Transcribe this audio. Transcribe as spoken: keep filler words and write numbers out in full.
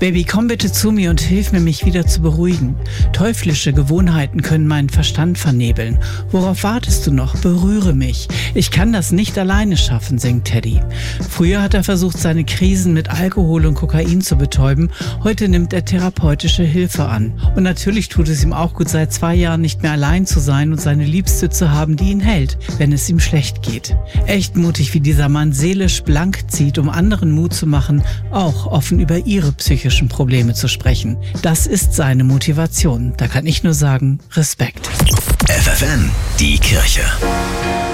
Baby, komm bitte zu mir und hilf mir, mich wieder zu beruhigen. Teuflische Gewohnheiten können meinen Verstand vernebeln. Worauf wartest du noch? Berühre mich. Ich kann das nicht alleine schaffen, singt Teddy. Früher hat er versucht, seine Krisen mit Alkohol und Kokain zu betäuben. Heute nimmt er therapeutische Hilfe an. Und natürlich tut es ihm auch gut, seit zwei Jahren nicht mehr allein zu sein und seine Liebste zu haben, die ihn hält, wenn es ihm schlecht geht. Echt mutig, wie dieser Mann seelisch blank zieht, um anderen Mut zu machen, auch offen über ihre psychischen Probleme zu sprechen. Das ist seine Motivation. Da kann ich nur sagen, Respekt. F F N, die Kirche.